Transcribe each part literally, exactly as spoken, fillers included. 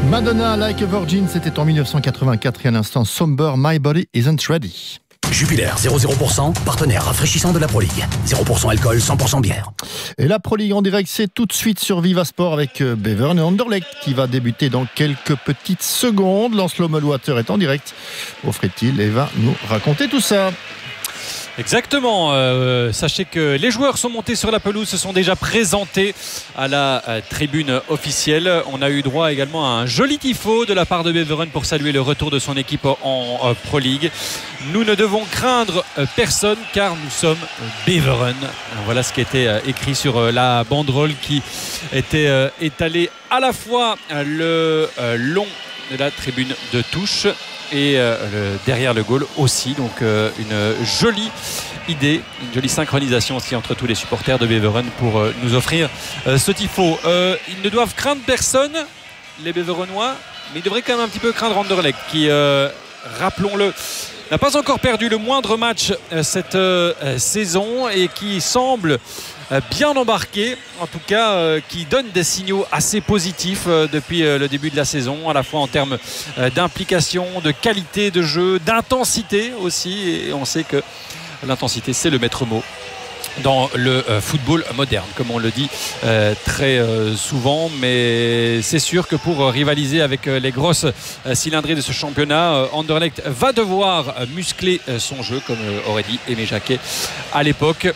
Madonna, Like a Virgin, c'était en mille neuf cent quatre-vingt-quatre et à l'instant Somber, My Body Isn't Ready. Jupiler, zéro virgule zéro pour cent, partenaire rafraîchissant de la Pro League. zéro pour cent alcool, cent pour cent bière. Et la Pro League en direct, c'est tout de suite sur Viva Sport avec Beveren et Anderlecht qui va débuter dans quelques petites secondes. Lancelot Melwater est en direct. Offrait-il et va nous raconter tout ça. Exactement, euh, sachez que les joueurs sont montés sur la pelouse, se sont déjà présentés à la euh, tribune officielle. On a eu droit également à un joli tifo de la part de Beveren pour saluer le retour de son équipe en euh, Pro League. Nous ne devons craindre euh, personne car nous sommes Beveren. Voilà ce qui était euh, écrit sur euh, la banderole qui était euh, étalée à la fois euh, le euh, long de la tribune de touche et euh, le, derrière le goal aussi, donc euh, une jolie idée, une jolie synchronisation aussi entre tous les supporters de Beveren pour euh, nous offrir euh, ce tifo. Euh, ils ne doivent craindre personne, les Beverenois, mais ils devraient quand même un petit peu craindre Anderlecht qui, euh, rappelons-le, n'a pas encore perdu le moindre match euh, cette euh, saison et qui semble bien embarqué, en tout cas euh, qui donne des signaux assez positifs euh, depuis euh, le début de la saison, à la fois en termes euh, d'implication, de qualité de jeu, d'intensité aussi, et on sait que l'intensité c'est le maître mot dans le euh, football moderne, comme on le dit euh, très euh, souvent, mais c'est sûr que pour euh, rivaliser avec euh, les grosses euh, cylindrées de ce championnat, euh, Anderlecht va devoir euh, muscler euh, son jeu, comme euh, aurait dit Aimé Jacquet à l'époque,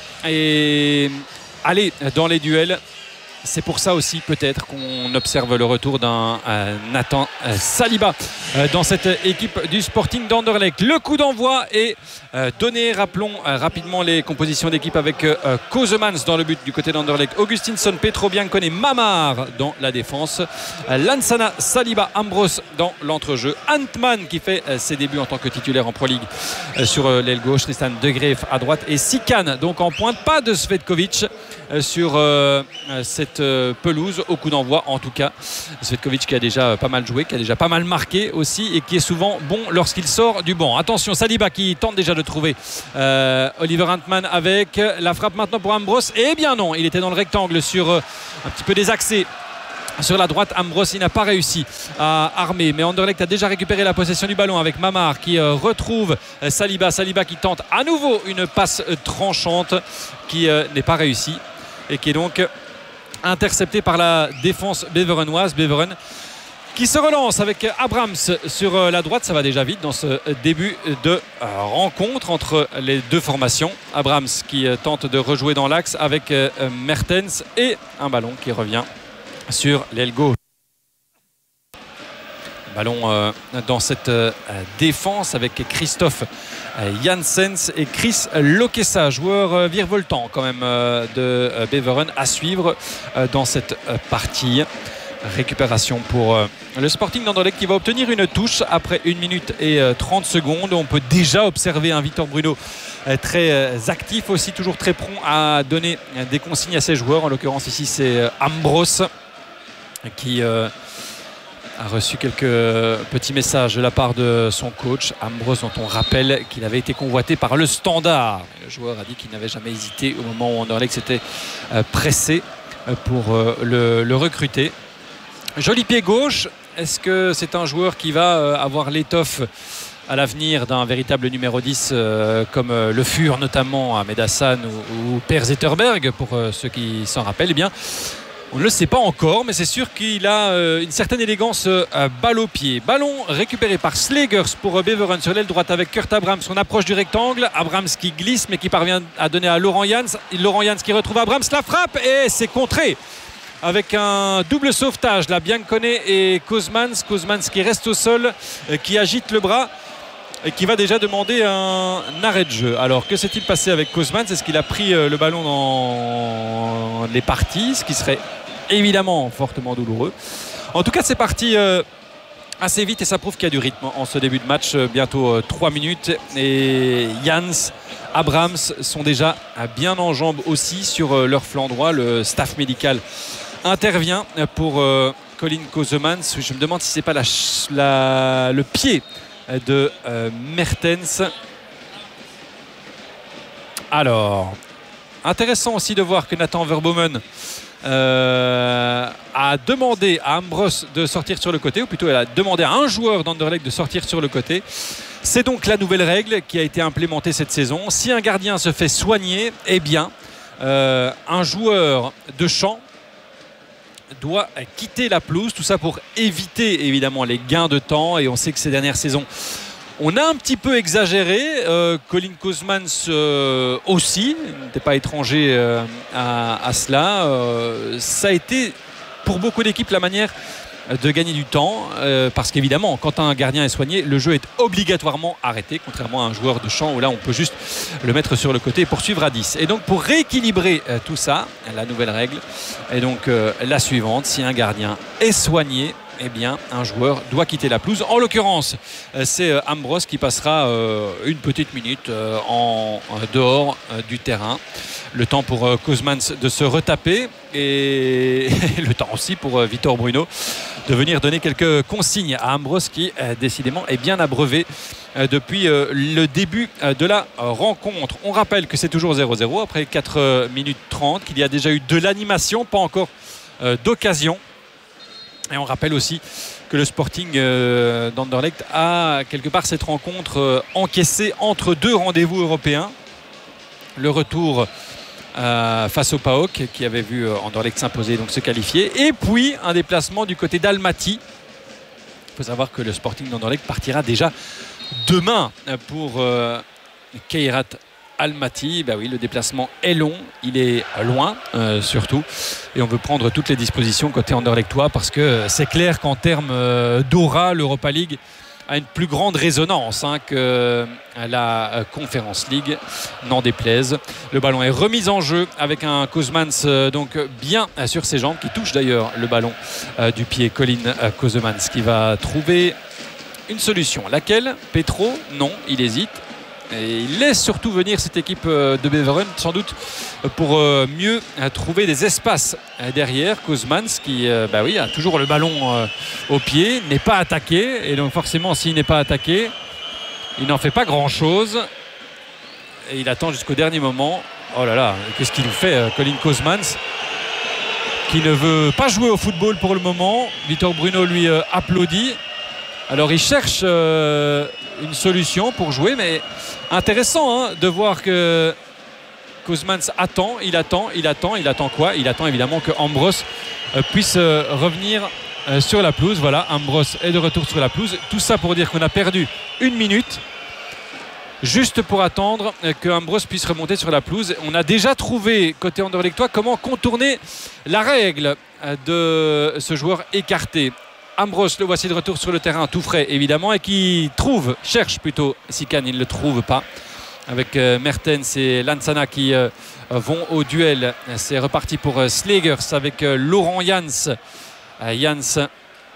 et aller dans les duels. C'est pour ça aussi peut-être qu'on observe le retour d'un euh, Nathan euh, Saliba euh, dans cette équipe du Sporting d'Anderlecht. Le coup d'envoi est euh, donné. Rappelons euh, rapidement les compositions d'équipe avec euh, Kosemans dans le but du côté d'Anderlecht, Augustinsson, Petro Biancone, Mamar dans la défense, euh, Lansana, Saliba, Ambros dans l'entrejeu, Antman qui fait euh, ses débuts en tant que titulaire en Pro League euh, sur euh, l'aile gauche, Tristan De Greef à droite et Sikan donc en pointe. Pas de Svetkovic euh, sur euh, cette pelouse au coup d'envoi, en tout cas Svetkovic qui a déjà pas mal joué, qui a déjà pas mal marqué aussi et qui est souvent bon lorsqu'il sort du banc. Attention, Saliba qui tente déjà de trouver euh, Oliver Antman avec la frappe maintenant pour Ambros, et eh bien non, il était dans le rectangle sur euh, un petit peu désaxé sur la droite. Ambros, il n'a pas réussi à armer, mais Anderlecht a déjà récupéré la possession du ballon avec Mamar qui euh, retrouve euh, Saliba Saliba qui tente à nouveau une passe euh, tranchante qui euh, n'est pas réussie et qui est donc intercepté par la défense beverenoise. Beveren qui se relance avec Abrams sur la droite. Ça va déjà vite dans ce début de rencontre entre les deux formations. Abrams qui tente de rejouer dans l'axe avec Mertens et un ballon qui revient sur l'aile gauche. Ballon dans cette défense avec Christophe Janssens et Chris Lokessa, joueur virevoltant quand même de Beveren à suivre dans cette partie. Récupération pour le Sporting d'Anderlecht qui va obtenir une touche après une minute et trente secondes. On peut déjà observer un Victor Bruno très actif aussi, toujours très prompt à donner des consignes à ses joueurs. En l'occurrence ici c'est Ambros qui a reçu quelques petits messages de la part de son coach Ambros, dont on rappelle qu'il avait été convoité par le Standard. Le joueur a dit qu'il n'avait jamais hésité au moment où Anderlecht s'était pressé pour le, le recruter. Joli pied gauche. Est-ce que c'est un joueur qui va avoir l'étoffe à l'avenir d'un véritable numéro dix euh, comme euh, le furent notamment Ahmed Hassan ou, ou Per Zetterberg pour euh, ceux qui s'en rappellent? Eh bien, on ne le sait pas encore, mais c'est sûr qu'il a euh, une certaine élégance euh, balle au pied. Ballon récupéré par Slegers pour euh, Beveren sur l'aile droite avec Kurt Abrams. On approche du rectangle. Abrams qui glisse mais qui parvient à donner à Laurent Jans. Laurent Jans qui retrouve Abrams, la frappe et c'est contré avec un double sauvetage là, Biancone et Kosemans. Kosemans qui reste au sol, euh, qui agite le bras et qui va déjà demander un arrêt de jeu. Alors que s'est-il passé avec Kosemans? Est-ce qu'il a pris le ballon dans les parties, ce qui serait évidemment fortement douloureux? En tout cas c'est parti euh, assez vite et ça prouve qu'il y a du rythme en ce début de match. Bientôt euh, trois minutes et Jans, Abrams sont déjà bien en jambes aussi sur euh, leur flanc droit. Le staff médical intervient pour euh, Colin Kosemans. Je me demande si c'est pas la, la, le pied de euh, Mertens. Alors intéressant aussi de voir que Nathan Verbomen euh, a demandé à Ambros de sortir sur le côté, ou plutôt elle a demandé à un joueur d'Anderlecht de sortir sur le côté. C'est donc la nouvelle règle qui a été implémentée cette saison. Si un gardien se fait soigner, eh bien euh, un joueur de champ doit quitter la pelouse, tout ça pour éviter évidemment les gains de temps. Et on sait que ces dernières saisons on a un petit peu exagéré. euh, Colin Koosmans euh, aussi n'était pas étranger euh, à, à cela. euh, ça a été pour beaucoup d'équipes la manière de gagner du temps, euh, parce qu'évidemment quand un gardien est soigné, le jeu est obligatoirement arrêté, contrairement à un joueur de champ où là on peut juste le mettre sur le côté et poursuivre à dix. Et donc pour rééquilibrer euh, tout ça, la nouvelle règle est donc euh, la suivante: si un gardien est soigné, eh bien un joueur doit quitter la pelouse. En l'occurrence euh, c'est euh, Ambros qui passera euh, une petite minute euh, en euh, dehors euh, du terrain, le temps pour euh, Koosmans de se retaper et le temps aussi pour euh, Vitor Bruno de venir donner quelques consignes à Ambros qui euh, décidément est bien abreuvé euh, depuis euh, le début euh, de la euh, rencontre. On rappelle que c'est toujours zéro zéro après quatre minutes trente, qu'il y a déjà eu de l'animation, pas encore euh, d'occasion. Et on rappelle aussi que le Sporting euh, d'Anderlecht a quelque part cette rencontre euh, encaissée entre deux rendez-vous européens. Le retour euh, face au P A O K qui avait vu euh, Anderlecht s'imposer, donc se qualifier, et puis un déplacement du côté d'Almaty. Il faut savoir que le Sporting d'Anderlecht partira déjà demain pour euh, Kairat Almaty. Ben oui, le déplacement est long, il est loin euh, surtout, et on veut prendre toutes les dispositions côté Anderlechtois, parce que c'est clair qu'en termes euh, d'aura, l'Europa League a une plus grande résonance hein, que la euh, Conference League, n'en déplaise. Le ballon est remis en jeu avec un Koosmans euh, donc bien euh, sur ses jambes, qui touche d'ailleurs le ballon euh, du pied. Colin euh, Koosmans qui va trouver une solution. Laquelle? Petro? Non, il hésite. Et il laisse surtout venir cette équipe de Beveren, sans doute pour mieux trouver des espaces derrière. Koosmans qui bah oui, a toujours le ballon au pied, n'est pas attaqué, et donc forcément s'il n'est pas attaqué, il n'en fait pas grand chose et il attend jusqu'au dernier moment. Oh là là, qu'est-ce qu'il nous fait Colin Koosmans, qui ne veut pas jouer au football pour le moment. Vitor Bruno lui applaudit. Alors il cherche euh, une solution pour jouer, mais intéressant hein, de voir que Koosmans attend, il attend, il attend, il attend quoi? Il attend évidemment que Ambros euh, puisse euh, revenir euh, sur la pelouse. Voilà, Ambros est de retour sur la pelouse. Tout ça pour dire qu'on a perdu une minute, juste pour attendre euh, que Ambros puisse remonter sur la pelouse. On a déjà trouvé côté Anderlechtois comment contourner la règle euh, de ce joueur écarté. Ambros, le voici de retour sur le terrain, tout frais évidemment, et qui trouve, cherche plutôt Sikan, il ne le trouve pas. Avec euh, Mertens et Lansana qui euh, vont au duel. C'est reparti pour euh, Slegers avec euh, Laurent Jans. Euh, Jans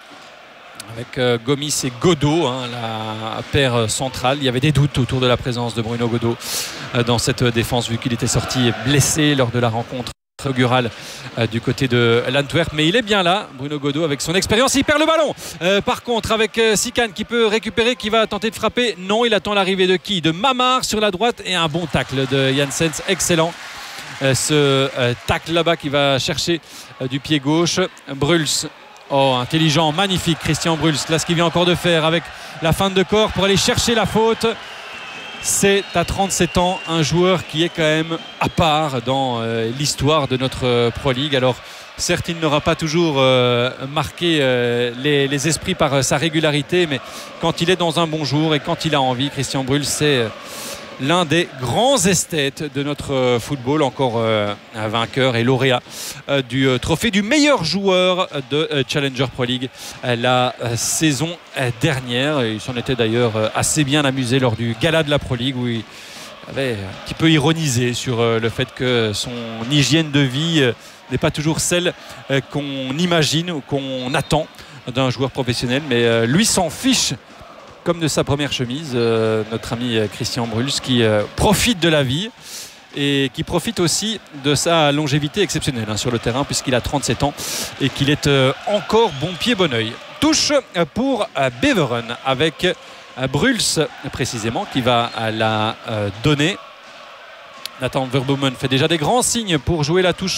avec euh, Gomis et Godot, hein, la paire centrale. Il y avait des doutes autour de la présence de Bruno Godot euh, dans cette défense, vu qu'il était sorti blessé lors de la rencontre inaugurale euh, du côté de l'Antwerp, mais il est bien là, Bruno Godot, avec son expérience. Il perd le ballon euh, par contre avec euh, Sikan qui peut récupérer, qui va tenter de frapper. Non, il attend l'arrivée de qui? De Mamar sur la droite, et un bon tacle de Janssens, excellent euh, ce euh, tacle là-bas qui va chercher euh, du pied gauche. Bruls, oh intelligent, magnifique Christian Bruls, là ce qu'il vient encore de faire avec la feinte de corps pour aller chercher la faute. C'est à trente-sept ans un joueur qui est quand même à part dans euh, l'histoire de notre euh, Pro League. Alors certes, il n'aura pas toujours euh, marqué euh, les, les esprits par euh, sa régularité, mais quand il est dans un bon jour et quand il a envie, Christian Bruls, c'est euh, l'un des grands esthètes de notre euh, football, encore euh, un vainqueur et lauréat euh, du euh, trophée du meilleur joueur de euh, Challenger Pro League euh, la euh, saison euh, dernière. Et il s'en était d'ailleurs euh, assez bien amusé lors du gala de la Pro League, où il avait un petit peu ironisé sur euh, le fait que son hygiène de vie euh, n'est pas toujours celle euh, qu'on imagine ou qu'on attend d'un joueur professionnel, mais euh, lui s'en fiche comme de sa première chemise, euh, notre ami Christian Bruls, qui euh, profite de la vie et qui profite aussi de sa longévité exceptionnelle hein, sur le terrain, puisqu'il a trente-sept ans et qu'il est euh, encore bon pied bon oeil. Touche pour euh, Beveren avec euh, Bruls précisément qui va euh, la euh, donner. Nathan Verbomen fait déjà des grands signes pour jouer la touche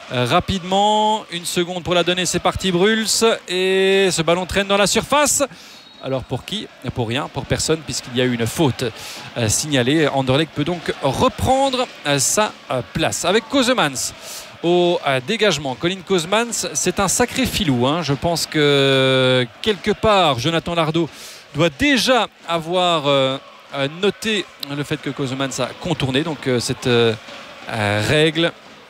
euh, rapidement. Une seconde pour la donner, c'est parti Bruls. Et ce ballon traîne dans la surface. Alors pour qui? Pour rien, pour personne, puisqu'il y a eu une faute euh, signalée. Anderlecht peut donc reprendre euh, sa euh, place. Avec Kosemans au euh, dégagement. Colin Kosemans, c'est un sacré filou. Hein. Je pense que quelque part, Jonathan Lardo doit déjà avoir euh, noté le fait que Kosemans a contourné. Donc euh, cette euh, euh, règle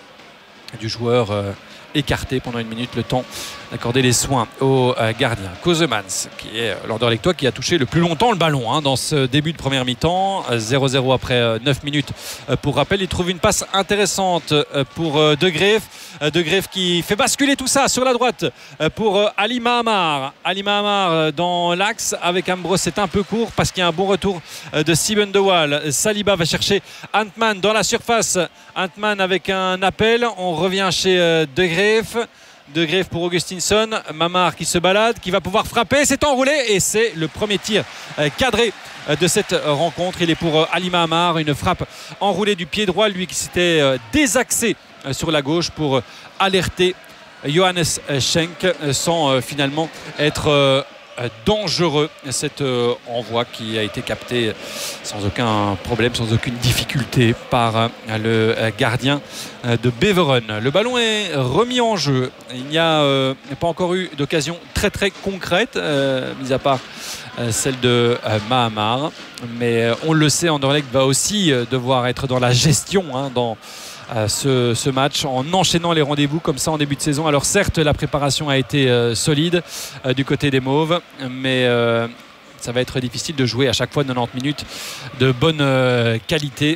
du joueur euh, écarté pendant une minute, le temps d'accorder les soins au euh, gardien. Kosemans, qui est l'Anderlechtois qui a touché le plus longtemps le ballon hein, dans ce début de première mi-temps. zéro zéro après euh, neuf minutes. Euh, pour rappel, il trouve une passe intéressante euh, pour euh, De Greef. Euh, De Greef qui fait basculer tout ça sur la droite euh, pour euh, Ali Mahamar. Ali Mahamar euh, dans l'axe avec Ambros, c'est un peu court parce qu'il y a un bon retour euh, de Siben De Waal. Saliba va chercher Antman dans la surface. Antman avec un appel. On revient chez euh, De Greef. De Greef pour Augustinsson, Mahamar qui se balade, qui va pouvoir frapper, c'est enroulé et c'est le premier tir euh, cadré euh, de cette rencontre. Il est pour euh, Ali Mahamar, une frappe enroulée du pied droit, lui qui s'était euh, désaxé euh, sur la gauche pour euh, alerter Johannes Schenk euh, sans euh, finalement être euh, dangereux. Cet euh, envoi qui a été capté sans aucun problème, sans aucune difficulté par euh, le euh, gardien euh, de Beveren. Le ballon est remis en jeu. Il n'y a euh, pas encore eu d'occasion très très concrète, euh, mis à part euh, celle de euh, Mahamar. Mais euh, on le sait, Anderlecht va aussi euh, devoir être dans la gestion, hein, dans Euh, ce, ce match en enchaînant les rendez-vous comme ça en début de saison. Alors certes la préparation a été euh, solide euh, du côté des Mauves, mais euh, ça va être difficile de jouer à chaque fois quatre-vingt-dix minutes de bonne euh, qualité.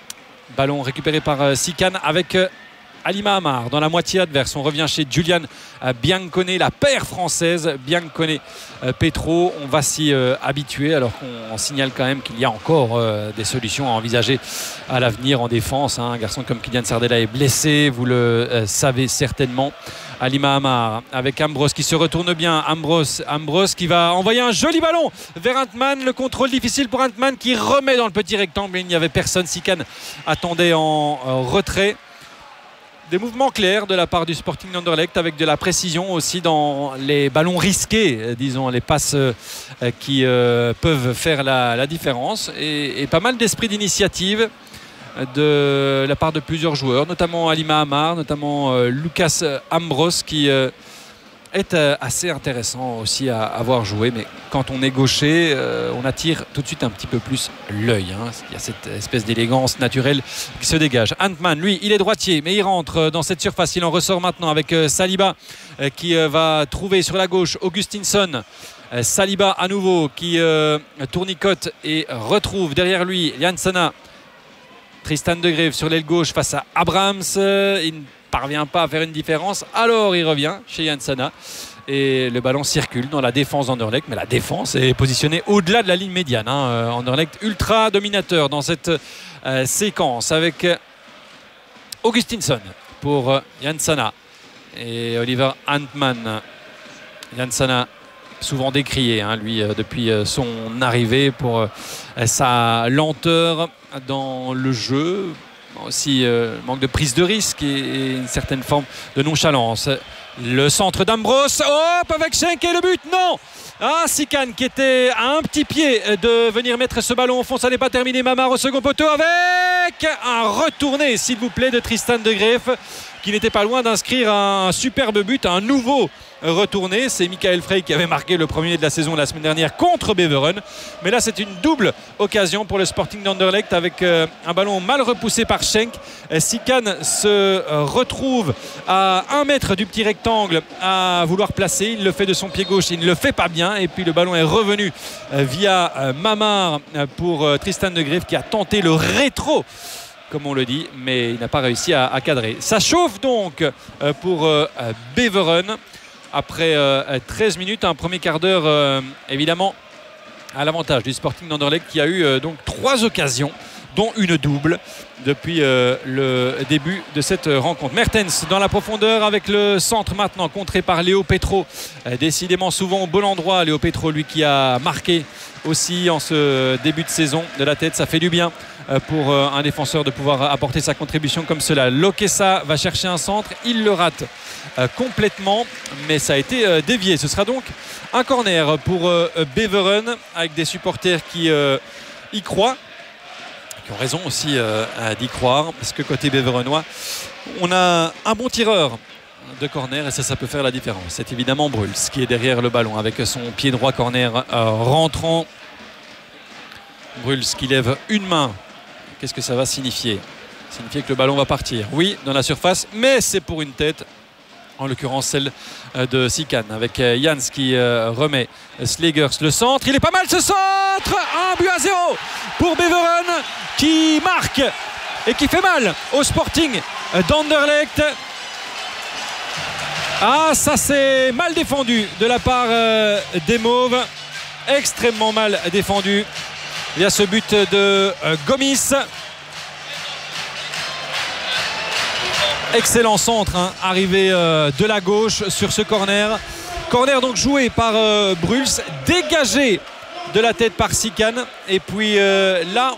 Ballon récupéré par euh, Sikan avec euh, Ali Mahamar dans la moitié adverse. On revient chez Julian Biancone, la paire française Biancone Petro. On va s'y euh, habituer alors qu'on signale quand même qu'il y a encore euh, des solutions à envisager à l'avenir en défense. Hein. Un garçon comme Kylian Sardella est blessé, vous le euh, savez certainement. Ali Mahamar avec Ambros qui se retourne bien. Ambros, Ambros qui va envoyer un joli ballon vers Antman. Le contrôle difficile pour Antman qui remet dans le petit rectangle. Il n'y avait personne. Sikan attendait en euh, retrait. Des mouvements clairs de la part du Sporting Anderlecht avec de la précision aussi dans les ballons risqués, disons, les passes euh, qui euh, peuvent faire la, la différence et, et pas mal d'esprit d'initiative de la part de plusieurs joueurs, notamment Ali Mahamar, notamment euh, Lucas Ambros qui euh, est euh, assez intéressant aussi à, à voir jouer, mais quand on est gaucher euh, on attire tout de suite un petit peu plus l'œil, hein. Il y a cette espèce d'élégance naturelle qui se dégage. Antman, lui, il est droitier mais il rentre dans cette surface, il en ressort maintenant avec euh, Saliba euh, qui euh, va trouver sur la gauche Augustinsson. euh, Saliba à nouveau qui euh, tournicote et retrouve derrière lui Jansana. Tristan De Greef sur l'aile gauche face à Abrahams, euh, il ne parvient pas à faire une différence, alors il revient chez Jansana et le ballon circule dans la défense d'Anderlecht, mais la défense est positionnée au-delà de la ligne médiane, hein. Anderlecht ultra dominateur dans cette euh, séquence avec euh, Augustinsson pour euh, Jansana et Oliver Antman. Jansana souvent décrié, hein, lui, euh, depuis euh, son arrivée pour euh, sa lenteur dans le jeu, aussi euh, manque de prise de risque et, et une certaine forme de nonchalance. Le centre d'Ambros, hop, avec Schenk et le but, non. Ah, Sikan qui était à un petit pied de venir mettre ce ballon au fond, ça n'est pas terminé. Mahamar au second poteau avec un retourné, s'il vous plaît, de Tristan De Greef qui n'était pas loin d'inscrire un superbe but, un nouveau retourné. C'est Michael Frey qui avait marqué le premier de la saison la semaine dernière contre Beveren, mais là c'est une double occasion pour le Sporting d'Anderlecht avec euh, un ballon mal repoussé par Schenk. Sikan se euh, retrouve à un mètre du petit rectangle à vouloir placer, il le fait de son pied gauche, il ne le fait pas bien et puis le ballon est revenu euh, via euh, Mahamar pour euh, Tristan De Greef qui a tenté le rétro comme on le dit, mais il n'a pas réussi à, à cadrer. Ça chauffe donc euh, pour euh, Beveren après euh, treize minutes, un premier quart d'heure euh, évidemment à l'avantage du Sporting d'Anderlecht qui a eu euh, donc trois occasions dont une double depuis euh, le début de cette rencontre. Mertens dans la profondeur avec le centre maintenant contré par Léo Petro, euh, décidément souvent au bon endroit. Léo Petro, lui qui a marqué aussi en ce début de saison de la tête, ça fait du bien pour un défenseur de pouvoir apporter sa contribution comme cela. Lokessa va chercher un centre, il le rate complètement, mais ça a été dévié. Ce sera donc un corner pour Beveren avec des supporters qui y croient, qui ont raison aussi d'y croire, parce que côté beverenois, on a un bon tireur de corner et ça, ça peut faire la différence. C'est évidemment Bruls qui est derrière le ballon avec son pied droit corner euh, rentrant. Bruls qui lève une main. Qu'est-ce que ça va signifier? Signifier que le ballon va partir. Oui, dans la surface, mais c'est pour une tête. En l'occurrence celle de Sikan avec Jans qui euh, remet Slegers le centre. Il est pas mal ce centre. Un but à zéro pour Beveren qui marque et qui fait mal au Sporting d'Anderlecht. Ah, ça c'est mal défendu de la part euh, des Mauves. Extrêmement mal défendu. Il y a ce but de euh, Gomis. Excellent centre, hein, arrivé euh, de la gauche sur ce corner. Corner donc joué par euh, Bruls, dégagé de la tête par Sikan. Et puis euh, là,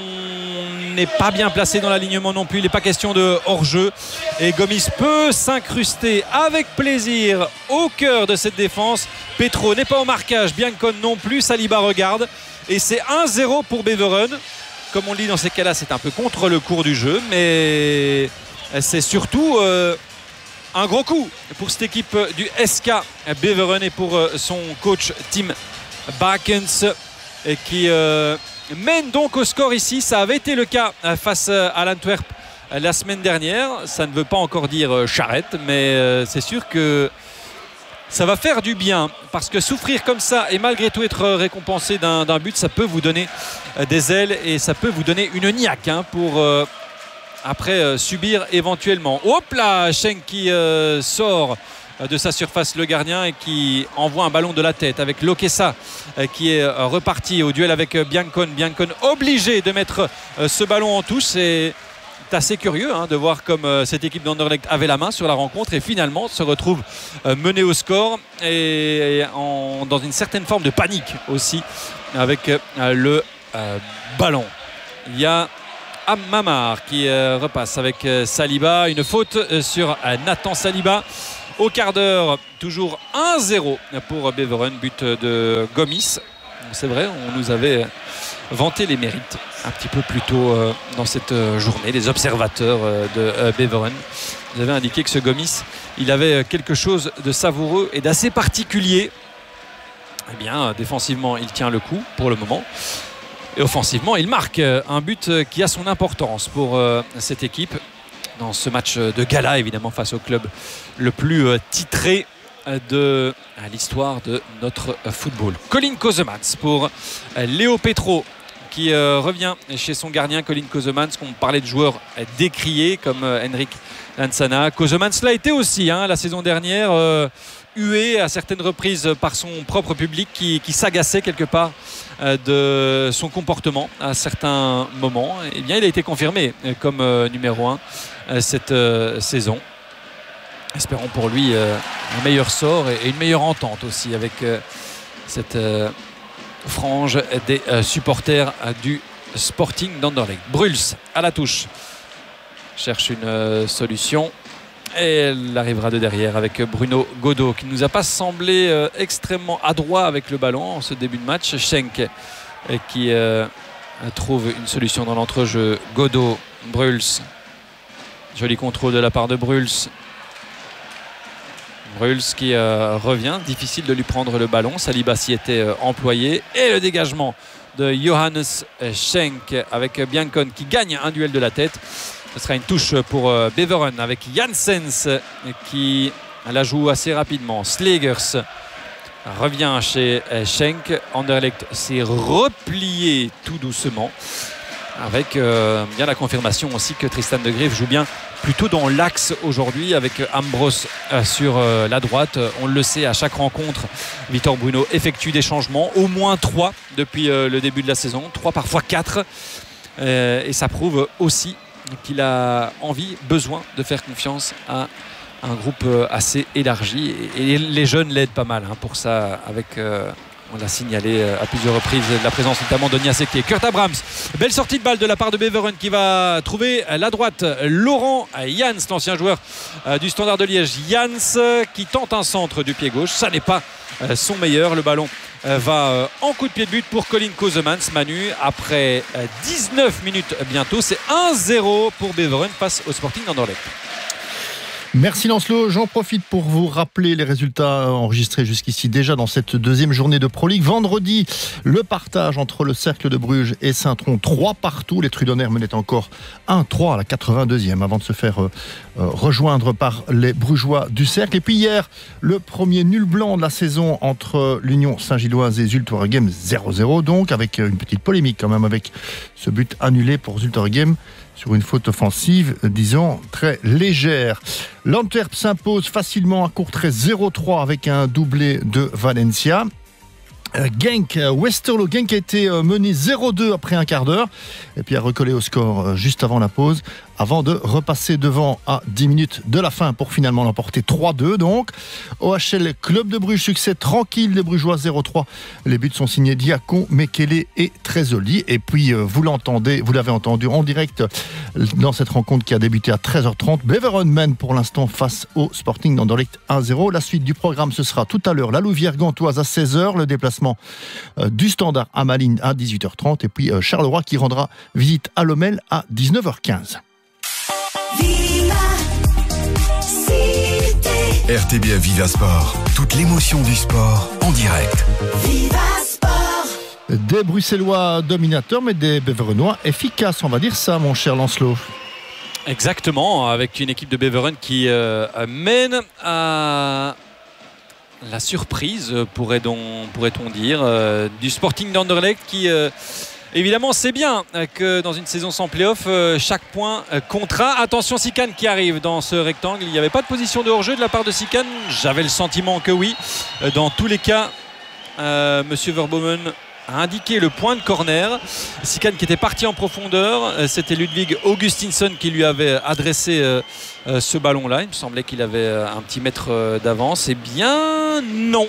on n'est pas bien placé dans l'alignement non plus. Il n'est pas question de hors-jeu. Et Gomis peut s'incruster avec plaisir au cœur de cette défense. Petro n'est pas au marquage, Biancon non plus. Saliba regarde. Et c'est un zéro pour Beveren. Comme on le dit dans ces cas-là, c'est un peu contre le cours du jeu. Mais c'est surtout euh, un gros coup pour cette équipe du S K Beveren et pour euh, son coach Tim Bakens qui euh, mène donc au score ici. Ça avait été le cas face à l'Antwerp la semaine dernière. Ça ne veut pas encore dire charrette, mais euh, c'est sûr que ça va faire du bien parce que souffrir comme ça et malgré tout être récompensé d'un, d'un but, ça peut vous donner des ailes et ça peut vous donner une niaque hein, pour euh, après euh, subir éventuellement. Hop là, Schenk qui euh, sort de sa surface le gardien et qui envoie un ballon de la tête avec Lokessa qui est reparti au duel avec Biancon. Biancon obligé de mettre ce ballon en touche. C'est assez curieux hein, de voir comme cette équipe d'Anderlecht avait la main sur la rencontre et finalement se retrouve menée au score et en, dans une certaine forme de panique aussi avec le euh, ballon. Il y a Amamar qui euh, repasse avec euh, Saliba. Une faute euh, sur euh, Nathan Saliba. Au quart d'heure, toujours un zéro pour Beveren, but de Gomis. C'est vrai, on nous avait vanté les mérites un petit peu plus tôt euh, dans cette euh, journée. Les observateurs euh, de euh, Beveren nous avaient indiqué que ce Gomis, il avait quelque chose de savoureux et d'assez particulier. Eh bien, euh, défensivement, il tient le coup pour le moment. Et offensivement, il marque un but qui a son importance pour euh, cette équipe dans ce match de gala, évidemment, face au club le plus euh, titré de euh, l'histoire de notre euh, football. Colin Kozemans pour euh, Léo Petro qui euh, revient chez son gardien. Colin Kozemans, qu'on parlait de joueurs euh, décriés comme euh, Henrik Lansana. Kozemans l'a été aussi hein, la saison dernière, euh, hué à certaines reprises par son propre public qui, qui s'agaçait quelque part euh, de son comportement à certains moments. Et bien, il a été confirmé euh, comme euh, numéro un euh, cette euh, saison. Espérons pour lui euh, un meilleur sort et, et une meilleure entente aussi avec euh, cette euh, frange des euh, supporters euh, du Sporting d'Anderlecht. Bruls à la touche cherche une euh, solution. Et elle arrivera de derrière avec Bruno Godot qui ne nous a pas semblé euh, extrêmement adroit avec le ballon en ce début de match. Schenk euh, qui euh, trouve une solution dans l'entrejeu. Godot, Bruls. Joli contrôle de la part de Bruls. Bruls qui euh, revient. Difficile de lui prendre le ballon. Saliba s'y était euh, employé. Et le dégagement de Johannes Schenk avec Biancon qui gagne un duel de la tête. Ce sera une touche pour euh, Beveren avec Janssens qui la joue assez rapidement. Slegers revient chez euh, Schenk. Anderlecht s'est replié tout doucement avec euh, bien la confirmation aussi que Tristan de Greef joue bien plutôt dans l'axe aujourd'hui avec Ambros euh, sur euh, la droite. On le sait, à chaque rencontre, Victor Bruno effectue des changements, au moins trois depuis euh, le début de la saison, trois parfois quatre. Euh, et ça prouve aussi qu'il a envie, besoin de faire confiance à un groupe assez élargi et les jeunes l'aident pas mal hein, pour ça avec euh, On l'a signalé à plusieurs reprises, la présence notamment de Niaseke. Kurt Abrams, belle sortie de balle de la part de Beveren qui va trouver la droite. Laurent Jans, l'ancien joueur du Standard de Liège. Jans qui tente un centre du pied gauche. Ça n'est pas son meilleur. Le ballon va en coup de pied de but pour Colin Kosemans. Manu, après dix-neuf minutes bientôt, c'est un zéro pour Beveren face au Sporting d'Anderlecht. Merci Lancelot. J'en profite pour vous rappeler les résultats enregistrés jusqu'ici déjà dans cette deuxième journée de Pro League. Vendredi, le partage entre le Cercle de Bruges et Saint-Tron, trois partout. Les Trudonnaires menaient encore un trois à la quatre-vingt-deuxième avant de se faire euh, euh, rejoindre par les Brugeois du Cercle. Et puis hier, le premier nul blanc de la saison entre l'Union Saint-Gilloise et Zultorgem, zéro zéro donc, avec une petite polémique quand même avec ce but annulé pour Zultorgem sur une faute offensive, disons, très légère. L'Antwerp s'impose facilement à Courtrai zéro trois avec un doublé de Valencia. Genk, Westerlo, Genk a été mené zéro deux après un quart d'heure et puis a recollé au score juste avant la pause avant de repasser devant à dix minutes de la fin pour finalement l'emporter trois deux donc. O H L Club de Bruges, succès tranquille des Brugeois zéro trois. Les buts sont signés Diacon, Mekele et Trezoli. Et puis vous l'entendez, vous l'avez entendu en direct dans cette rencontre qui a débuté à treize heures trente. Beveren mène pour l'instant face au Sporting d'Anderlecht un zéro. La suite du programme, ce sera tout à l'heure la Louvière gantoise à seize heures, le déplacement du Standard à Malines à dix-huit heures trente et puis Charleroi qui rendra visite à Lommel à dix-neuf heures quinze. R T B A Viva Sport, toute l'émotion du sport en direct. Viva Sport. Des Bruxellois dominateurs, mais des Beverenois efficaces, on va dire ça, mon cher Lancelot. Exactement, avec une équipe de Beveren qui euh, mène à la surprise, pourrait-on, pourrait-on dire, euh, du Sporting d'Anderlecht qui... Euh, Évidemment, c'est bien que dans une saison sans play-off, chaque point comptera. Attention, Sikan qui arrive dans ce rectangle. Il n'y avait pas de position de hors-jeu de la part de Sikan. J'avais le sentiment que oui. Dans tous les cas, euh, Monsieur Verbomen a indiqué le point de corner. Sikan qui était parti en profondeur. C'était Ludwig Augustinsson qui lui avait adressé euh, ce ballon-là. Il me semblait qu'il avait un petit mètre d'avance. Eh bien, non.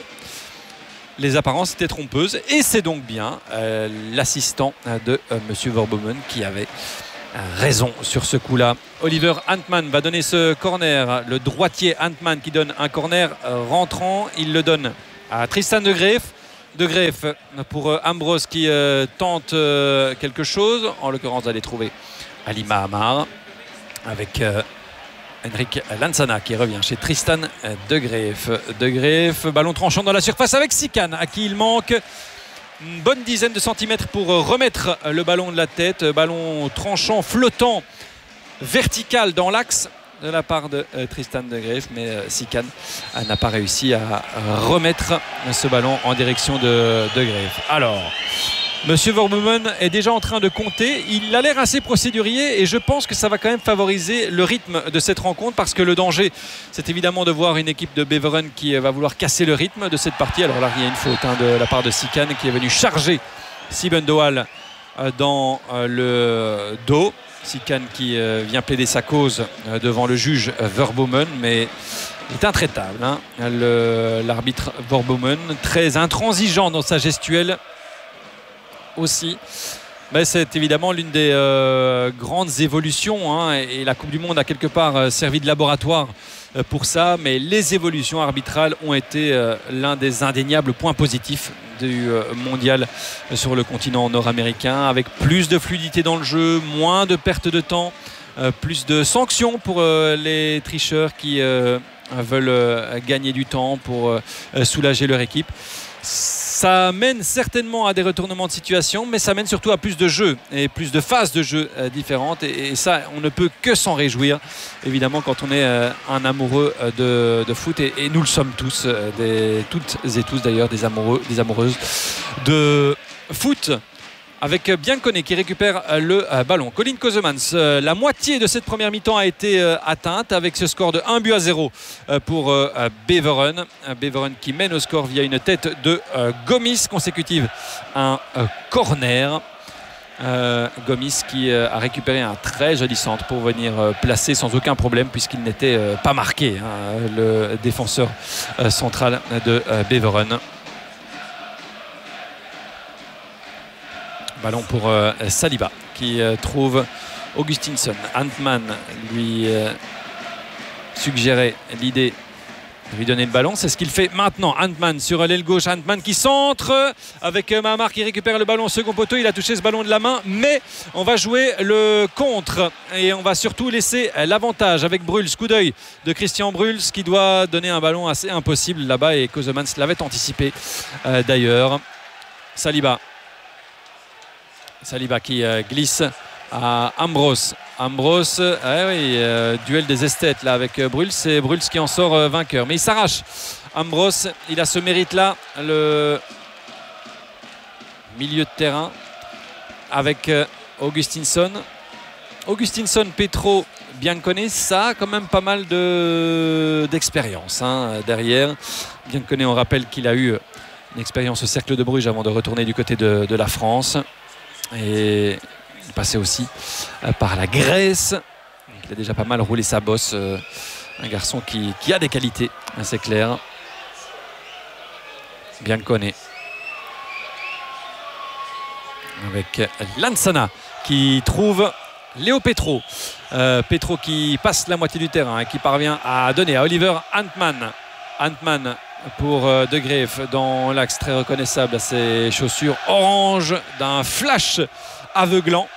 Les apparences étaient trompeuses et c'est donc bien euh, l'assistant de euh, Monsieur Verbomen qui avait euh, raison sur ce coup-là. Oliver Antman va donner ce corner, le droitier Antman qui donne un corner euh, rentrant, il le donne à Tristan de Greef. De Greef pour euh, Ambrose qui euh, tente euh, quelque chose, en l'occurrence d'aller trouver Alima Amar avec... Euh, Henrik Lansana qui revient chez Tristan de Greef. De Greef, ballon tranchant dans la surface avec Sikan à qui il manque une bonne dizaine de centimètres pour remettre le ballon de la tête. Ballon tranchant, flottant, vertical dans l'axe de la part de Tristan de Greef, mais Sikan n'a pas réussi à remettre ce ballon en direction de, de Greef. Alors... Monsieur Verbomen est déjà en train de compter. Il a l'air assez procédurier et je pense que ça va quand même favoriser le rythme de cette rencontre parce que le danger, c'est évidemment de voir une équipe de Beveren qui va vouloir casser le rythme de cette partie. Alors là, il y a une faute hein, de la part de Sikan qui est venu charger Siben Doal dans le dos. Sikan qui vient plaider sa cause devant le juge Verbomen, mais il est intraitable. Hein. L'arbitre Verbomen, très intransigeant dans sa gestuelle. Aussi, ben, c'est évidemment l'une des euh, grandes évolutions hein, et, et la Coupe du Monde a quelque part euh, servi de laboratoire euh, pour ça, mais les évolutions arbitrales ont été euh, l'un des indéniables points positifs du euh, mondial euh, sur le continent nord-américain, avec plus de fluidité dans le jeu, moins de perte de temps, euh, plus de sanctions pour euh, les tricheurs qui euh, veulent euh, gagner du temps pour euh, soulager leur équipe. Ça mène certainement à des retournements de situation, mais ça mène surtout à plus de jeux et plus de phases de jeu euh, différentes. Et, et ça, on ne peut que s'en réjouir, évidemment, quand on est euh, un amoureux de, de foot. Et, et nous le sommes tous, euh, des, toutes et tous d'ailleurs, des amoureux, des amoureuses de foot. Avec Biancone qui récupère le ballon. Colin Kosemans, la moitié de cette première mi-temps a été atteinte avec ce score de un but à zéro pour Beveren. Beveren qui mène au score via une tête de Gomis consécutive à un corner. Euh, Gomis qui euh, a récupéré un très joli centre pour venir euh, placer sans aucun problème puisqu'il n'était euh, pas marqué, hein, le défenseur euh, central de euh, Beveren. Ballon pour euh, Saliba qui euh, trouve Augustinsson. Antman lui euh, suggérait l'idée de lui donner le ballon. C'est ce qu'il fait maintenant. Antman sur l'aile gauche. Antman qui centre avec Mahamar qui récupère le ballon au second poteau. Il a touché ce ballon de la main, mais on va jouer le contre et on va surtout laisser l'avantage avec Bruls. Coup d'œil de Christian Bruls qui doit donner un ballon assez impossible là-bas et Kozeman l'avait anticipé euh, d'ailleurs. Saliba. Saliba qui euh, glisse à Ambros. Ambros, euh, oui, euh, duel des esthètes là avec euh, Bruls. C'est Bruls qui en sort euh, vainqueur. Mais il s'arrache. Ambros, il a ce mérite-là, le milieu de terrain avec euh, Augustinsson. Augustinsson, Petro, Biancone, ça a quand même pas mal de, d'expérience hein, derrière. Biancone, on rappelle qu'il a eu une expérience au Cercle de Bruges avant de retourner du côté de, de la France. Et il passait aussi euh, par la Grèce. Donc, il a déjà pas mal roulé sa bosse. Euh, un garçon qui, qui a des qualités, hein, c'est clair. Biancone. Avec Lansana qui trouve Léo Petro. Euh, Petro qui passe la moitié du terrain et qui parvient à donner à Oliver Antman. Antman pour euh, De Greef dans l'axe, très reconnaissable à ses chaussures orange d'un flash aveuglant.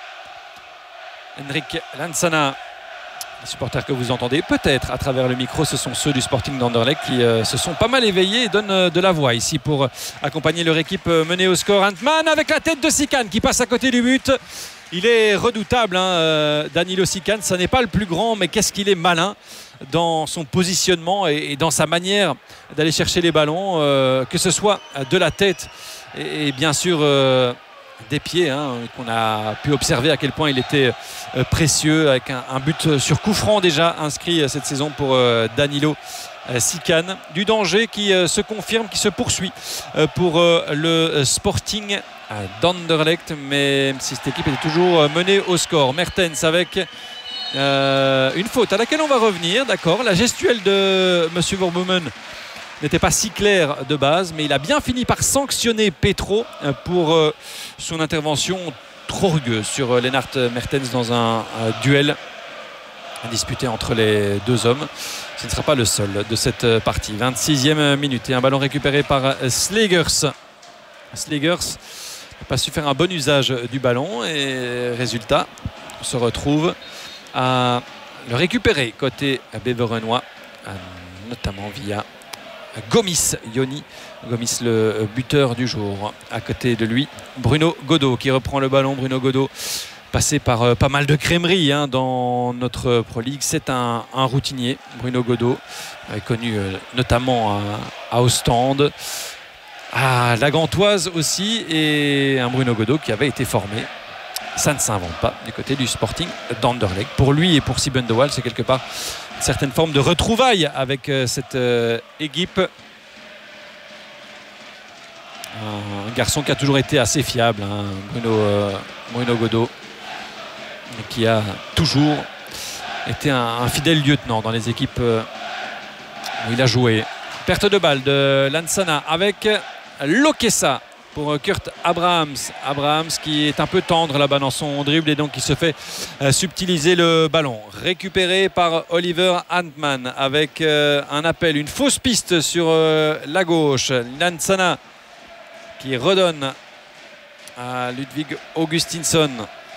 Henrik Lansana, les supporters que vous entendez peut-être à travers le micro, ce sont ceux du Sporting d'Anderlecht qui euh, se sont pas mal éveillés et donnent euh, de la voix ici pour euh, accompagner leur équipe euh, menée au score. Antman avec la tête de Sikan qui passe à côté du but. Il est redoutable, hein, euh, Danilo Sikan. Ça n'est pas le plus grand, mais qu'est-ce qu'il est malin dans son positionnement et, et dans sa manière d'aller chercher les ballons, euh, que ce soit de la tête et, et bien sûr euh, des pieds, hein, qu'on a pu observer à quel point il était euh, précieux avec un, un but sur coup franc déjà inscrit euh, cette saison pour euh, Danilo euh, Sikan. Du danger qui euh, se confirme, qui se poursuit euh, pour euh, le Sporting d'Anderlecht, même si cette équipe était toujours menée au score. Mertens avec euh, une faute à laquelle on va revenir, d'accord. La gestuelle de M. Verboemen n'était pas si claire de base, mais il a bien fini par sanctionner Petro pour euh, son intervention trop rugueuse sur Lennart Mertens dans un, un duel disputé entre les deux hommes. Ce ne sera pas le seul de cette partie. vingt-sixième minute et un ballon récupéré par Slegers. Slegers n'a pas su faire un bon usage du ballon et résultat, on se retrouve à le récupérer côté Beverenois, notamment via Gomis, Yoni Gomis, le buteur du jour. À côté de lui, Bruno Godot qui reprend le ballon. Bruno Godot, passé par euh, pas mal de crèmeries hein, dans notre Pro League. C'est un, un routinier, Bruno Godot, euh, connu euh, notamment à, à Ostende, à la Gantoise aussi, et un Bruno Godot qui avait été formé, ça ne s'invente pas, du côté du Sporting d'Anderlecht. Pour lui et pour Siben de Waal, c'est quelque part une certaine forme de retrouvaille avec euh, cette euh, équipe. Un garçon qui a toujours été assez fiable, hein, Bruno, euh, Bruno Godot, qui a toujours été un, un fidèle lieutenant dans les équipes euh, où il a joué. Perte de balle de Lansana avec Lokessa pour Kurt Abrahams. Abrahams qui est un peu tendre là-bas dans son dribble et donc qui se fait euh, subtiliser le ballon. Récupéré par Oliver Antman avec euh, un appel, une fausse piste sur euh, la gauche. Lansana qui redonne à Ludwig Augustinsson.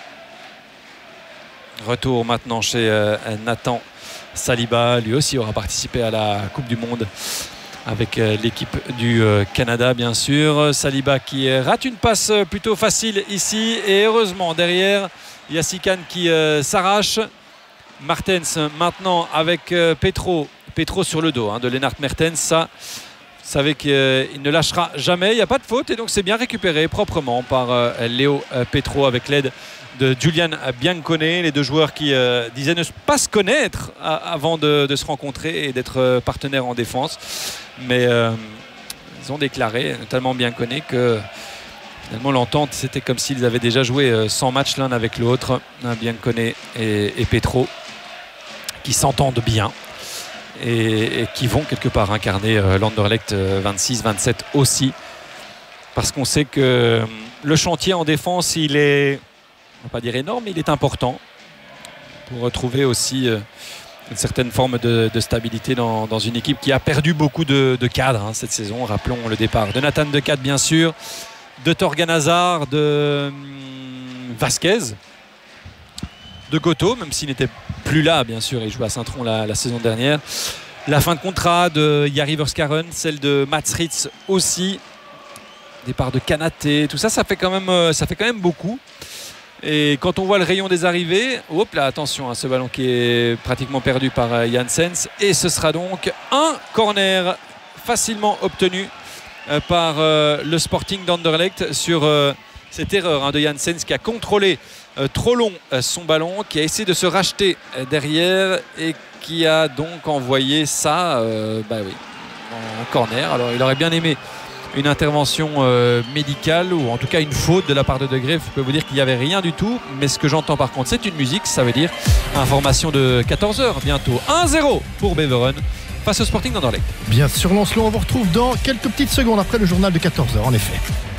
Retour maintenant chez euh, Nathan Saliba. Lui aussi aura participé à la Coupe du Monde avec euh, l'équipe du euh, Canada, bien sûr. Saliba qui euh, rate une passe euh, plutôt facile ici. Et heureusement, derrière, il y a Sikan qui euh, s'arrache. Martens maintenant avec euh, Petro. Petro sur le dos hein, de Lennart Mertens. Ça, vous savez qu'il euh, ne lâchera jamais. Il n'y a pas de faute et donc c'est bien récupéré proprement par euh, Léo euh, Petro avec l'aide de Julian Biancone. Les deux joueurs qui euh, disaient ne pas se connaître à, avant de, de se rencontrer et d'être euh, partenaires en défense. Mais euh, ils ont déclaré, notamment Biancone, que finalement l'entente c'était comme s'ils avaient déjà joué euh, cent matchs l'un avec l'autre, hein, Biancone et, et Petro, qui s'entendent bien. Et, et qui vont quelque part incarner euh, l'Anderlecht euh, vingt-six vingt-sept aussi, parce qu'on sait que le chantier en défense, il est, on va pas dire énorme, mais il est important pour retrouver aussi euh, une certaine forme de, de stabilité dans, dans une équipe qui a perdu beaucoup de, de cadres hein, cette saison. Rappelons le départ de Nathan Decat, bien sûr, de Torgan Hazard, de hum, Vasquez, de Goto, même s'il n'était plus là, bien sûr, il jouait à Saint-Tron la, la saison dernière. La fin de contrat de Jari Verskaren, celle de Mats Ritz aussi. Départ de Kanaté, tout ça, ça fait quand même, ça fait quand même beaucoup. Et quand on voit le rayon des arrivées, hop là, attention, hein, ce ballon qui est pratiquement perdu par Janssens. Et ce sera donc un corner facilement obtenu euh, par euh, le Sporting d'Anderlecht sur euh, cette erreur hein, de Janssens qui a contrôlé euh, trop long euh, son ballon, qui a essayé de se racheter euh, derrière et qui a donc envoyé ça euh, bah oui, en corner. Alors il aurait bien aimé une intervention euh, médicale ou en tout cas une faute de la part de De Greef. Je peux vous dire qu'il n'y avait rien du tout, mais ce que j'entends par contre c'est une musique, ça veut dire information de quatorze heures bientôt. un zéro pour Beveren face au Sporting d'Anderlecht. Bien sûr, Lancelot, on vous retrouve dans quelques petites secondes après le journal de quatorze heures en effet.